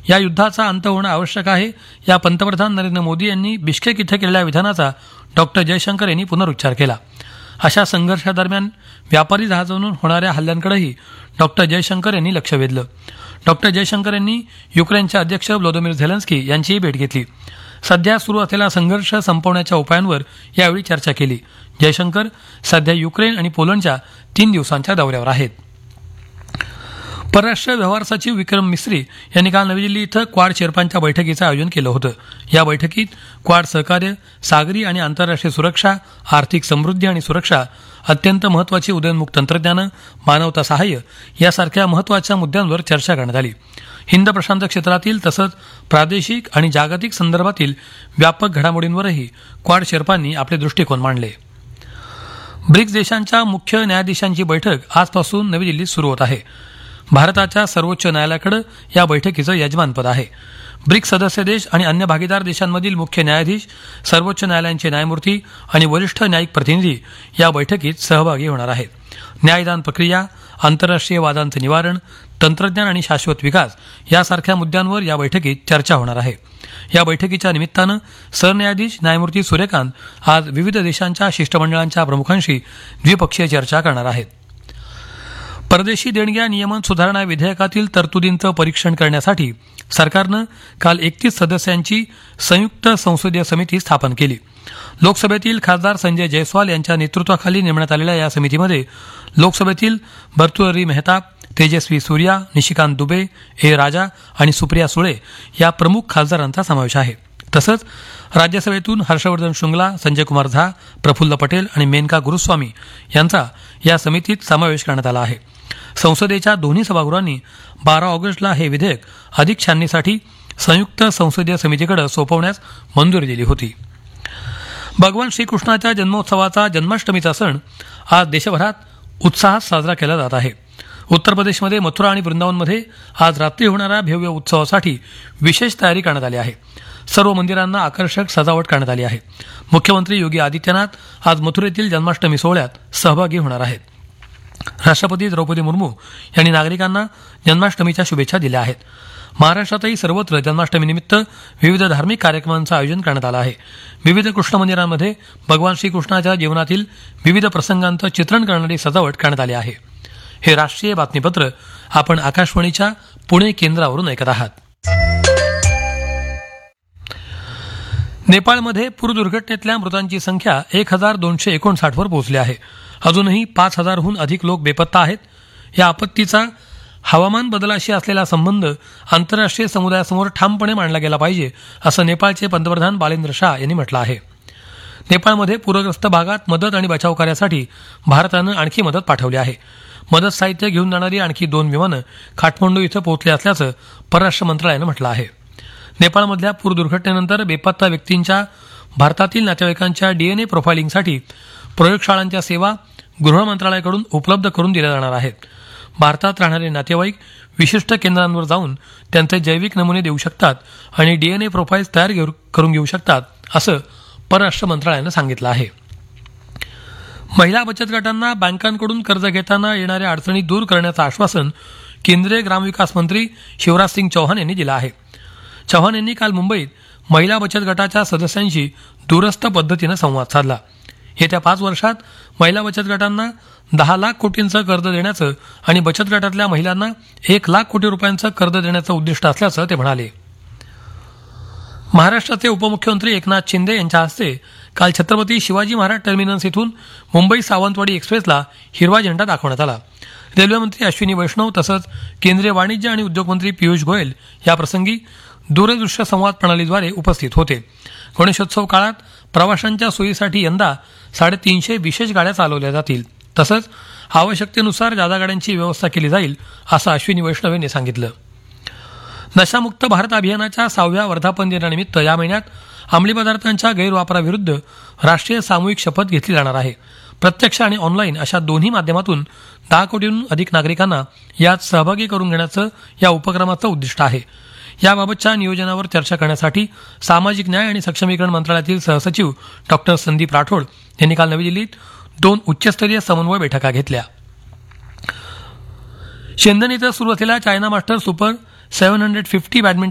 या युद्धाचा अंत होणं आवश्यक आहे या पंतप्रधान नरेंद्र मोदी यांनी बिश्केक इथं केलेल्या विधानाचा डॉक्टर जयशंकर यांनी पुनरुच्चार केला. अशा संघर्षादरम्यान व्यापारी जहाजांवरून होणाऱ्या हल्ल्यांकडेही डॉक्टर जयशंकर यांनी लक्ष वेधलं. डॉक्टर जयशंकर यांनी युक्रेनचे अध्यक्ष व्लोदिमीर झेलेन्स्की यांचीही भेट घेतली. सध्या सुरू असलेला संघर्ष संपवण्याच्या उपायांवर यावेळी चर्चा केली. जयशंकर सध्या युक्रेन आणि पोलंडच्या 3 दिवसांच्या दौऱ्यावर आहेत. परराष्ट्र व्यवहार सचिव विक्रम मिस्री यांनी काल नवी दिल्ली इथं क्वाड शेर्पांच्या बैठकीचं आयोजन केलं होतं. या बैठकीत क्वाड सहकार्य, सागरी आणि आंतरराष्ट्रीय सुरक्षा, आर्थिक समृद्धी आणि सुरक्षा, अत्यंत महत्वाची उदयोन्मुख तंत्रज्ञानं, मानवता सहाय्य यासारख्या महत्वाच्या मुद्द्यांवर चर्चा करण्यात आली. हिंद प्रशांत क्षेत्रातील तसंच प्रादेशिक आणि जागतिक संदर्भातील व्यापक घडामोडींवरही क्वाड शेर्पांनी आपले दृष्टिकोन मांडले. ब्रिक्स देशांच्या मुख्य न्यायाधीशांची बैठक आजपासून नवी दिल्लीत सुरू होत आहे. भारताच्या सर्वोच्च न्यायालयाकडे या बैठकीचं यजमानपद आहे. ब्रिक्स सदस्य देश आणि अन्य भागीदार देशांमधील मुख्य न्यायाधीश, सर्वोच्च न्यायालयांचे न्यायमूर्ती आणि वरिष्ठ न्यायिक प्रतिनिधी या बैठकीत सहभागी होणार आहेत. न्यायदान प्रक्रिया, आंतरराष्ट्रीय वादांचं निवारण, तंत्रज्ञान आणि शाश्वत विकास यासारख्या मुद्द्यांवर या बैठकीत चर्चा होणार आहे. या बैठकीच्या निमित्तानं सरन्यायाधीश न्यायमूर्ती सूर्यकांत आज विविध देशांच्या शिष्टमंडळांच्या प्रमुखांशी द्विपक्षीय चर्चा करणार आहेत. परदेशी देणग्या नियमन सुधारणा विधेयकातील तरतुदींचं परीक्षण करण्यासाठी सरकारनं काल 31 सदस्यांची संयुक्त संसदीय समिती स्थापन केली. लोकसभेतील खासदार संजय जयस्वाल यांच्या नेतृत्वाखाली नेमण्यात आलेल्या या समितीमध्ये लोकसभेतील भर्तृहरी मेहताब, तेजस्वी सूर्या, निशिकांत दुबे, ए राजा आणि सुप्रिया सुळे या प्रमुख खासदारांचा समावेश आहे. तसंच राज्यसभेतून हर्षवर्धन श्रृंगला, संजय कुमार झा, प्रफुल्ल पटेल आणि मेनका गुरुस्वामी यांचा या समितीत समावेश करण्यात आला आहे. संसदेच्या दोन्ही सभागृहांनी 12 ऑगस्टला हे विधेयक अधिक छाननीसाठी संयुक्त संसदीय समितीकडे सोपवण्यास मंजुरी दिली होती. भगवान श्रीकृष्णाच्या जन्मोत्सवाचा जन्माष्टमीचा सण आज देशभरात उत्साहात साजरा केला जात आहे. उत्तर प्रदेशमध्ये मथुरा आणि वृंदावनमध्ये आज रात्री होणाऱ्या भव्य उत्सवासाठी विशेष तयारी करण्यात आली आहे. सर्व मंदिरांना आकर्षक सजावट करण्यात आली आहे. मुख्यमंत्री योगी आदित्यनाथ आज मथुरेतील जन्माष्टमी सोहळ्यात सहभागी होणार आहेत. राष्ट्रपती द्रौपदी मुर्मू यांनी नागरिकांना जन्माष्टमीच्या शुभेच्छा दिल्या आहेत. महाराष्ट्रातही सर्वत्र जन्माष्टमीनिमित्त विविध धार्मिक कार्यक्रमांचं आयोजन करण्यात आलं आहे. विविध कृष्ण मंदिरांमध्ये भगवान श्रीकृष्णाच्या जीवनातील विविध प्रसंगांचं चित्रण करणारी सजावट करण्यात आली आहे. हे राष्ट्रीय बातमीपत्र आपण आकाशवाणीच्या पुणे केंद्रावरून ऐकत आहात. नेपाळमध्ये पूर दुर्घटनेतल्या मृतांची संख्या 1259 वर पोहोचली आहे. अजूनही 5000हून अधिक लोक बेपत्ता आहेत. या आपत्तीचा हवामान बदलाशी असलेला संबंध आंतरराष्ट्रीय समुदायासमोर ठामपणे मांडला गेला पाहिजे असं नेपाळचे पंतप्रधान बालेंद्र शाह यांनी म्हटलं आहे. नेपाळमध्ये पूरग्रस्त भागात मदत आणि बचाव कार्यासाठी भारतानं आणखी मदत पाठवली आहे. मदत साहित्य घेऊन जाणारी आणखी 2 विमानं काठमांडू इथं पोहोचली असल्याचं परराष्ट्र मंत्रालयानं म्हटलं आहे. नेपाळमधल्या पूर दुर्घटनेनंतर बेपत्ता व्यक्तींच्या भारतातील नातेवाईकांच्या DNA प्रोफायलिंगसाठी प्रयोगशाळांच्या सेवा गृह मंत्रालयाकडून उपलब्ध करून दिल्या जाणार आहेत. भारतात राहणारे नातेवाईक विशिष्ट केंद्रांवर जाऊन त्यांचे जैविक नमुने देऊ शकतात आणि DNA प्रोफाईल्स तयार करून घेऊ शकतात असं परराष्ट्र मंत्रालयानं सांगितलं आहे. महिला बचत गटांना बँकांकडून कर्ज घेताना येणाऱ्या अडचणी दूर करण्याचं आश्वासन केंद्रीय ग्रामविकास मंत्री शिवराज सिंग चौहान यांनी दिलं आहे. चौहान यांनी काल मुंबईत महिला बचत गटाच्या सदस्यांशी दूरस्थ पद्धतीनं संवाद साधला. येत्या 5 वर्षात महिला बचत गटांना 10 लाख कोटींचं कर्ज देण्याचं आणि बचत गटातल्या महिलांना 1 लाख कोटी रुपयांचं कर्ज देण्याचं उद्दिष्ट असल्याचं ते म्हणाले. महाराष्ट्राचे उपमुख्यमंत्री एकनाथ शिंदे यांच्या हस्ते काल छत्रपती शिवाजी महाराज टर्मिनस इथून मुंबई सावंतवाडी एक्सप्रेसला हिरवा झेंडा दाखवण्यात आला. रेल्वेमंत्री अश्विनी वैष्णव तसंच केंद्रीय वाणिज्य आणि उद्योग मंत्री पियुष गोयल याप्रसंगी दूरदृश्य संवाद प्रणालीद्वारे उपस्थित होते. गणेशोत्सव काळात प्रवाशांच्या सोयीसाठी यंदा 350 विशेष गाड्या चालवल्या जातील. तसंच आवश्यकतेनुसार जादा गाड्यांची व्यवस्था केली जाईल असं अश्विनी वैष्णव यांनी सांगितलं. नशामुक्त भारत अभियानाच्या 6व्या वर्धापन दिनानिमित्त या महिन्यात अंमली पदार्थांच्या गैरवापराविरुद्ध राष्ट्रीय सामूहिक शपथ घेतली जाणार आहे. प्रत्यक्ष आणि ऑनलाईन अशा दोन्ही माध्यमातून 10 कोटींहून अधिक नागरिकांना यात सहभागी करून घेण्याचं या उपक्रमाचं उद्दिष्ट आहे. याबाबतच्या नियोजनावर चर्चा करण्यासाठी सामाजिक न्याय आणि सक्षमीकरण मंत्रालयातील सहसचिव डॉक्टर संदीप राठोड यांनी काल नवी दिल्लीत 2 उच्चस्तरीय समन्वय बैठका घेतल्या. शेंदण इथं सुरू असलेल्या चायना मास्टर सुपर 750 बॅडमिंटन